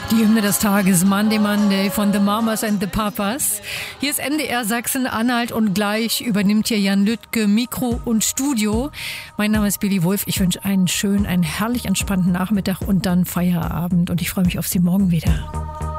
Die Hymne des Tages, Monday Monday von The Mamas and the Papas. Hier ist NDR Sachsen-Anhalt und gleich übernimmt hier Jan Lüttke Mikro und Studio. Mein Name ist Billy Wolf. Ich wünsche einen schönen, einen herrlich entspannten Nachmittag und dann Feierabend. Und ich freue mich auf Sie morgen wieder.